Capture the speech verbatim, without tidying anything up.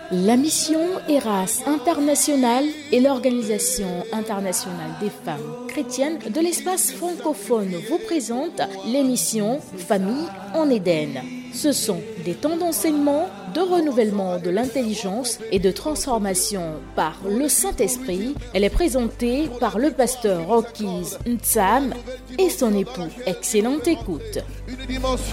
La mission Eras International et l'Organisation internationale des femmes chrétiennes de l'espace francophone vous présentent l'émission Famille en Éden. Ce sont des temps d'enseignement, de renouvellement de l'intelligence et de transformation par le Saint-Esprit. Elle est présentée par le pasteur Rockies Ntsam et son époux. Excellente écoute.